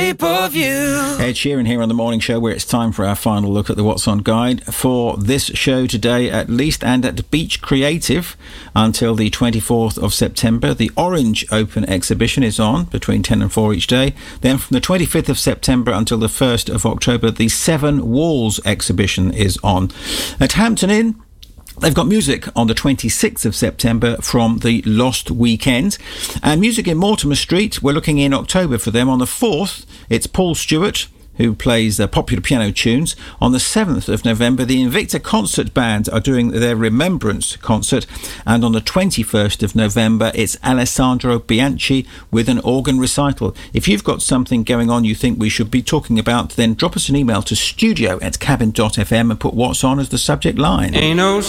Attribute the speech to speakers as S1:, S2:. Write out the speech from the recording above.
S1: shape of you.
S2: Ed Sheeran here on The Morning Show, where it's time for our final look at the What's On guide for this show today, at least, and at Beach Creative until the 24th of September. The Orange Open exhibition is on between 10 and 4 each day. Then from the 25th of September until the 1st of October, the Seven Walls exhibition is on. At Hampton Inn, they've got music on the 26th of September from the Lost Weekend. And music in Mortimer Street, we're looking in October for them. On the 4th, it's Paul Stewart, who plays popular piano tunes. On the 7th of November, the Invicta Concert Band are doing their Remembrance concert. And on the 21st of November, it's Alessandro Bianchi with an organ recital. If you've got something going on you think we should be talking about, then drop us an email to studio@cabin.fm and put What's On as the subject line.
S1: Ain't no